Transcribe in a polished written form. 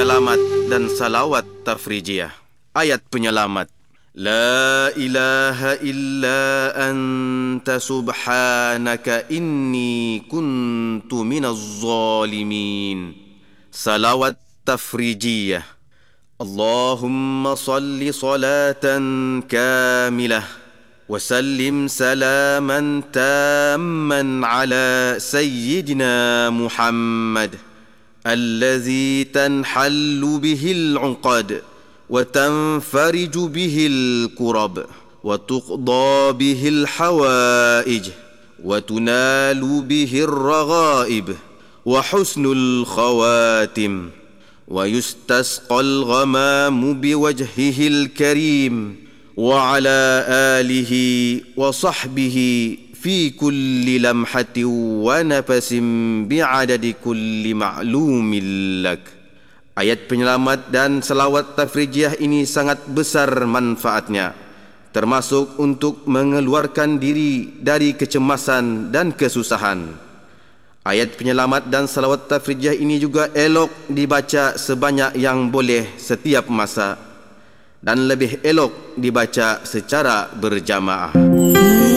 penyelamat dan salawat tafrijiyah. Ayat penyelamat. La ilaha illa anta subhanaka inni kuntu minaz zalimin. Salawat tafrijiyah. Allahumma salli salatan kamilah وسلم سلاما تاما على سيدنا محمد الذي تنحل به العقد وتنفرج به الكرب وتقضى به الحوائج وتنال به الرغائب وحسن الخواتم ويستسقى الغمام بوجهه الكريم وعلى آله وصحبه في كل لمحة ونفس بعدد كل معلوم لك. Ayat penyelamat dan salawat tafrijiyah ini sangat besar manfaatnya, termasuk untuk mengeluarkan diri dari kecemasan dan kesusahan. Ayat penyelamat dan salawat tafrijiyah ini juga elok dibaca sebanyak yang boleh setiap masa, dan lebih elok dibaca secara berjamaah.